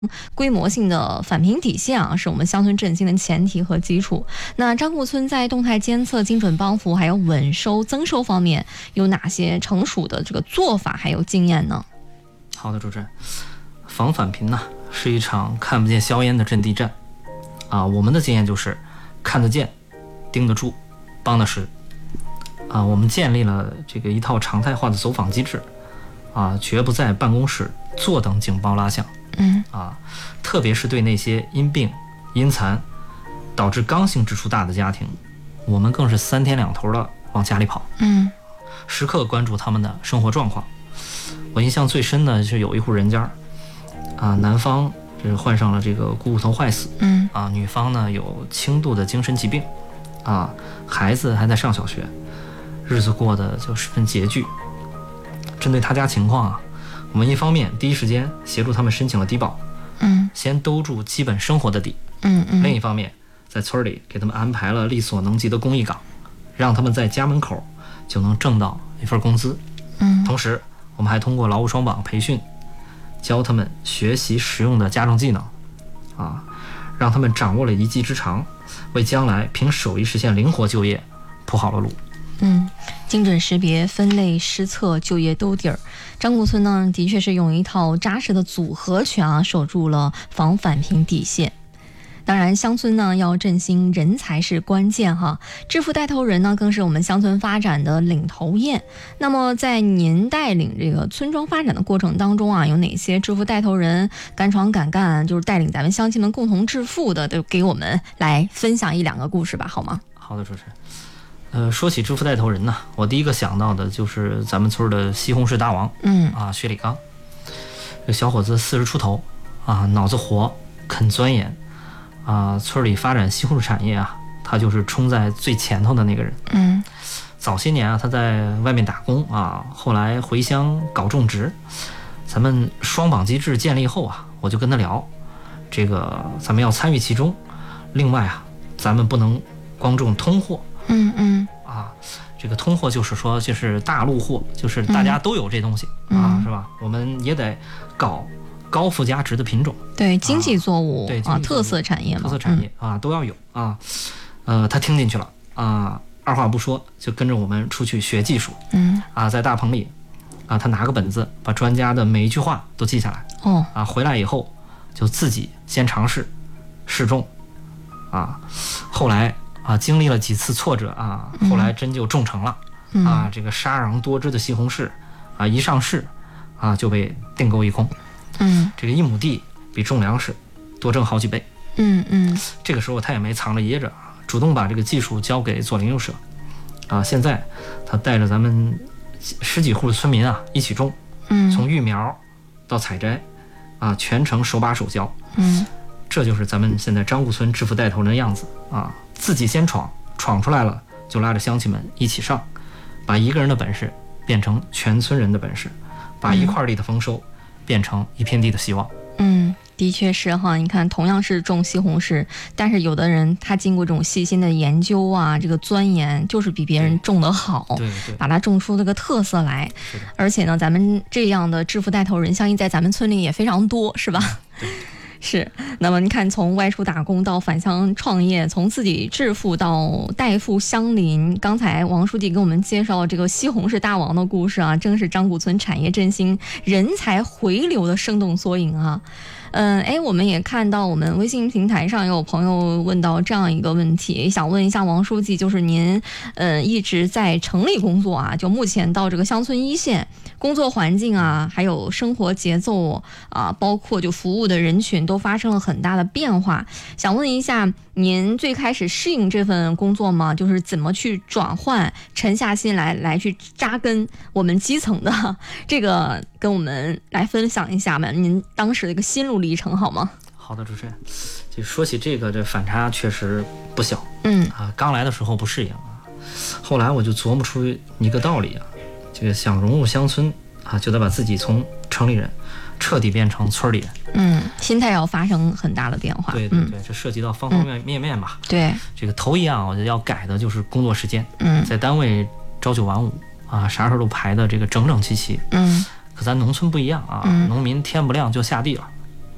规模性的返贫体现啊，是我们乡村振兴的前提和基础。那张固村在动态监测、精准帮扶还有稳收增收方面有哪些成熟的这个做法还有经验呢？ 好的，主持人，防返贫呢是一场看不见硝烟的阵地战啊。我们的经验就是看得见、盯得住、帮得实啊。我们建立了这个一套常态化的走访机制啊，绝不在办公室坐等警报拉响。特别是对那些因病因残导致刚性支出大的家庭，我们更是3天2头的往家里跑，时刻关注他们的生活状况。我印象最深的是有一户人家男方是患上了这个股骨头坏死，女方呢有轻度的精神疾病孩子还在上小学，日子过得就十分拮据。针对他家情况我们一方面第一时间协助他们申请了低保，先兜住基本生活的底，另一方面在村里给他们安排了力所能及的公益岗，让他们在家门口就能挣到一份工资。同时我们还通过劳务双绑培训，教他们学习实用的家政技能让他们掌握了一技之长，为将来凭手艺实现灵活就业铺好了路。 精准识别、分类、施策、就业兜底儿。张固村呢，的确是用一套扎实的组合拳守住了防返贫底线。当然，乡村呢要振兴，人才是关键哈。致富带头人呢，更是我们乡村发展的领头雁。那么，在您带领这个村庄发展的过程当中有哪些致富带头人敢闯敢干，就是带领咱们乡亲们共同致富的，都给我们来分享1-2个故事吧，好吗？ 好的，主持人。说起致富带头人呢，我第一个想到的就是咱们村的西红柿大王，薛礼刚。这小伙子40出头脑子活，肯钻研村里发展西红柿产业他就是冲在最前头的那个人。早些年他在外面打工后来回乡搞种植。咱们双绑机制建立后我就跟他聊，这个咱们要参与其中。另外咱们不能光种通货。这个通货就是说就是大陆货，就是大家都有这东西是吧？我们也得搞高附加值的品种， 对经济作物特色产业都要有他听进去了二话不说就跟着我们出去学技术。在大棚里他拿个本子把专家的每一句话都记下来。回来以后就自己先尝试试种后来经历了几次挫折后来真就种成了这个沙瓤多汁的西红柿一上市就被订购一空。这个1亩地比种粮食多挣好几倍。这个时候他也没藏着掖着，主动把这个技术交给左邻右舍现在他带着咱们10几户的村民一起种，从育苗到采摘全程手把手教。这就是咱们现在张固村致富带头人的样子自己先闯出来了，就拉着乡亲们一起上，把一个人的本事变成全村人的本事，把一块地的丰收变成一片地的希望。 的确是哈，你看同样是种西红柿，但是有的人他经过这种细心的研究这个钻研，就是比别人种得好， 对， 把它种出这个特色来。而且呢，咱们这样的致富带头人，相信在咱们村里也非常多，是吧？是，那么你看，从外出打工到返乡创业，从自己致富到代富乡邻，刚才王书记给我们介绍这个西红柿大王的故事正是张固村产业振兴、人才回流的生动缩影我们也看到我们微信平台上有朋友问到这样一个问题，想问一下王书记，就是您一直在城里工作就目前到这个乡村一线，工作环境还有生活节奏包括就服务的人群都发生了很大的变化，想问一下您最开始适应这份工作吗？就是怎么去转换，沉下心来去扎根我们基层的这个，跟我们来分享一下吧，您当时的一个心路历程好吗？ 好的，主持人。就说起这个反差确实不小。刚来的时候不适应后来我就琢磨出一个道理这个想融入乡村就得把自己从城里人彻底变成村里人。心态要发生很大的变化。对，这涉及到方方面面吧。 对， 这个头一样我就要改的就是工作时间。在单位朝9晚5啥时候都排的这个整整齐齐。可咱农村不一样农民天不亮就下地了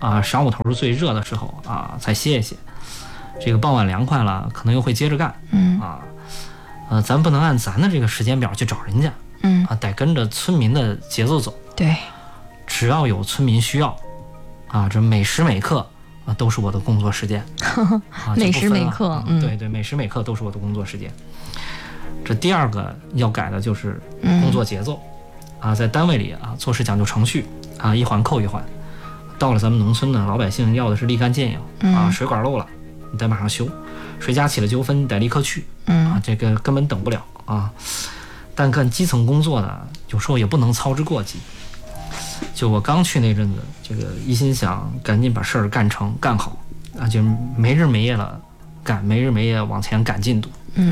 晌午头是最热的时候才歇一歇。这个傍晚凉快了，可能又会接着干。咱不能按咱的这个时间表去找人家。得跟着村民的节奏走。 对， 只要有村民需要，这每时每刻都是我的工作时间。 每时每刻， 对，每时每刻都是我的工作时间。这第二个要改的就是工作节奏。在单位里做事讲究程序一环扣一环。到了咱们农村呢，老百姓要的是立竿见影。水管漏了，你得马上修；谁家起了纠纷，你得立刻去。这个根本等不了但干基层工作呢，有时候也不能操之过急。就我刚去那阵子，这个一心想赶紧把事儿干成干好就没日没夜了干，没日没夜往前赶进度。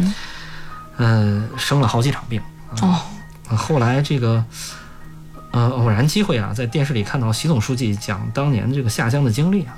生了好几场病。后来这个偶然机会在电视里看到习总书记讲当年这个下乡的经历。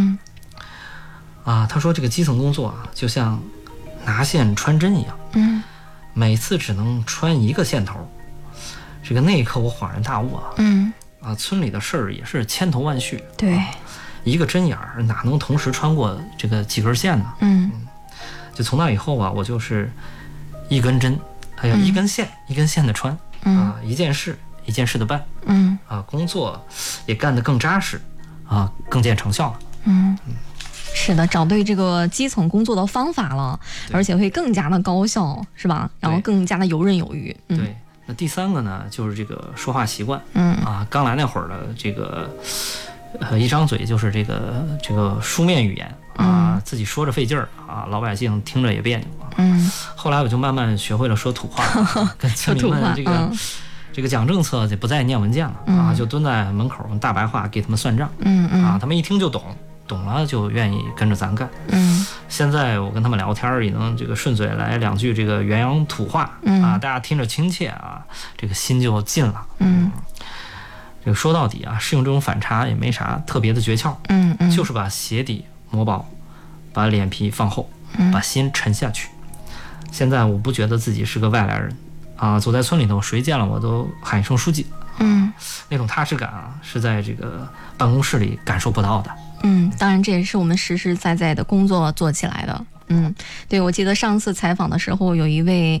他说这个基层工作就像拿线穿针一样。每次只能穿一个线头。这个那一刻我恍然大悟村里的事儿也是千头万绪。 对， 一个针眼儿哪能同时穿过这个几根线呢？就从那以后我就是一根针，一根线一根线的穿。一件事一件事的办。工作也干得更扎实更见成效了。 是的，找对这个基层工作的方法了，而且会更加的高效，是吧？然后更加的游刃有余。 对，那第三个呢，就是这个说话习惯。刚来那会儿的这个一张嘴就是这个书面语言自己说着费劲儿老百姓听着也别扭。后来我就慢慢学会了说土话，跟村民们这个讲政策就不再念文件了就蹲在门口用大白话给他们算账。他们一听就懂了就愿意跟着咱干。现在我跟他们聊天也能这个顺嘴来两句这个原阳土话大家听着亲切这个心就近了。这个说到底适应这种反差也没啥特别的诀窍。就是把鞋底磨薄，把脸皮放厚，把心沉下去。现在我不觉得自己是个外来人走在村里头，谁见了我都喊一声书记。那种踏实感是在这个办公室里感受不到的。 当然这也是我们实实在在的工作做起来的。对，我记得上次采访的时候，有一位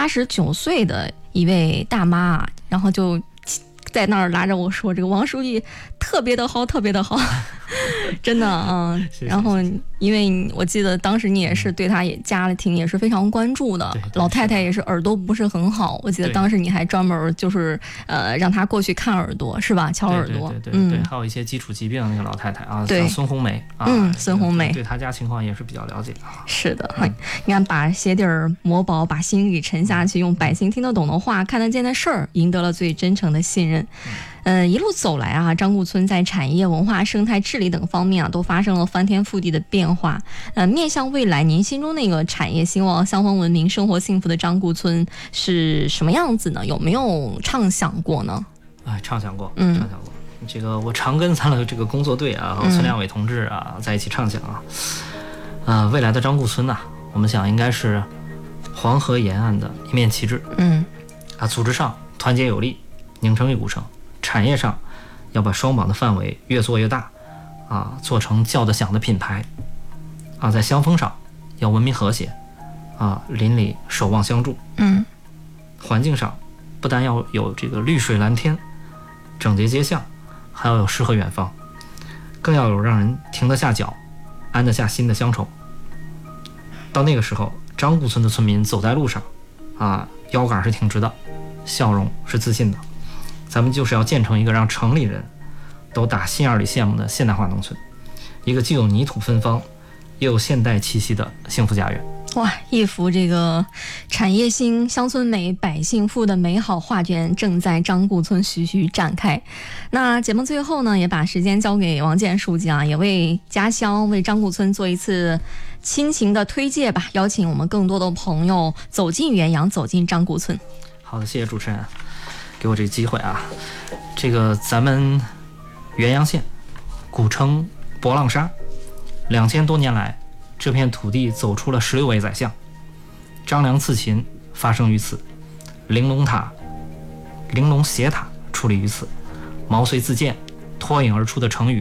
89岁的一位大妈然后就在那儿拉着我说，这个王书记特别的好，特别的好。真的然后因为我记得当时你也是对他家庭也是非常关注的。老太太也是耳朵不是很好，我记得当时你还专门就是让她过去看耳朵，是吧？敲耳朵。 对，还有一些基础疾病那个老太太像孙红梅孙红梅对她家情况也是比较了解。 是的。你看，把鞋底儿磨薄，把心里沉下去，用百姓听得懂的话，看得见的事儿，赢得了最真诚的信任。一路走来张固村在产业、文化、生态治理等方面都发生了翻天覆地的变化。面向未来，您心中那个产业兴旺、乡风文明、生活幸福的张固村是什么样子呢？有没有畅想过呢？ 畅想过。这个我常跟咱的这个工作队和村两委同志在一起畅想未来的张固村我们想应该是黄河沿岸的一面旗帜。组织上团结有力，拧成一股绳。产业上要把双榜的范围越做越大做成叫得响的品牌在乡风上要文明和谐邻里守望相助。环境上不但要有这个绿水蓝天、整洁街巷，还要有诗和远方，更要有让人停得下脚、安得下心的乡愁。到那个时候，张固村的村民走在路上腰杆是挺直的，笑容是自信的。咱们就是要建成一个让城里人都打心眼里羡慕的现代化农村，一个既有泥土芬芳又有现代气息的幸福家园。 哇，一幅这个产业兴、乡村美、百姓富的美好画卷正在张固村徐徐展开。那节目最后呢，也把时间交给王建书记也为家乡、为张固村做一次亲情的推介吧，邀请我们更多的朋友走进原阳，走进张固村。 好的，谢谢主持人给我这个机会这个咱们原阳县古称博浪沙，2000多年来这片土地走出了16位宰相，张良刺秦发生于此，玲珑斜塔矗立于此，毛遂自荐脱颖而出的成语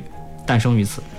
诞生于此。